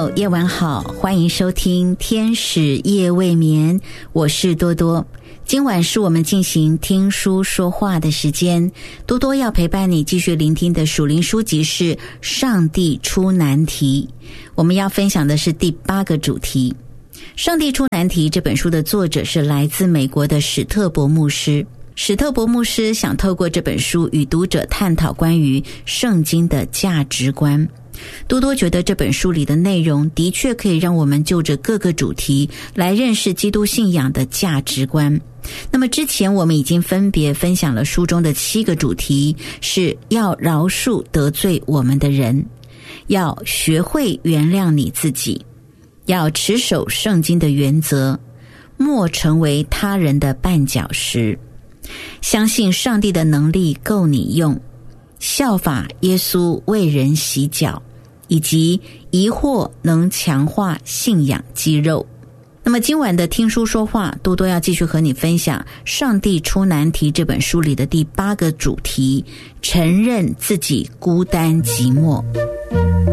友夜晚好，欢迎收听天使夜未眠，我是多多。今晚是我们进行听书说话的时间，多多要陪伴你继续聆听的属灵书籍是《上帝出难题》，我们要分享的是第8个主题。《上帝出难题》这本书的作者是来自美国的史特伯牧师。史特伯牧师想透过这本书与读者探讨关于圣经的价值观。多多觉得这本书里的内容的确可以让我们就着各个主题来认识基督信仰的价值观。那么之前我们已经分别分享了书中的7个主题，是要饶恕得罪我们的人，要学会原谅你自己，要持守圣经的原则，莫成为他人的绊脚石，相信上帝的能力够你用，效法耶稣为人洗脚，以及疑惑能强化信仰肌肉。那么今晚的听书说话，多多要继续和你分享《上帝出难题》这本书里的第8个主题，承认自己孤单寂寞。